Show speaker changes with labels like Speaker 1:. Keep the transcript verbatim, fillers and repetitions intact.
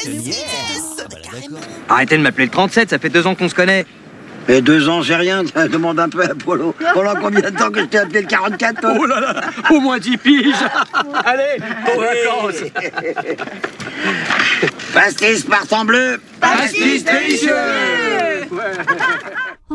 Speaker 1: Arrêtez de m'appeler le trente-sept, ça fait deux ans qu'on se connaît.
Speaker 2: Et deux ans, c'est rien, demande un peu à Polo. Pendant combien de temps que je t'ai appelé le quarante-quatre, toi?
Speaker 1: Oh là là, au moins dix piges. Allez, aux vacances.
Speaker 2: Pastis partant bleu.
Speaker 1: Pastis délicieux. Ouais.